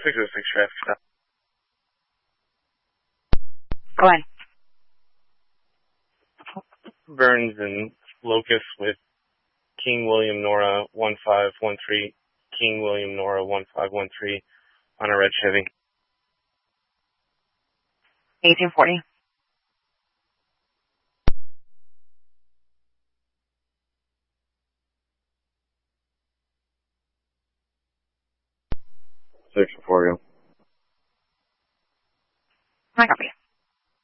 606 traffic stop. Go ahead. Burns and Locust with King William Nora 1513, King William Nora 1513 on a red Chevy. 1840. Six for you. I copy.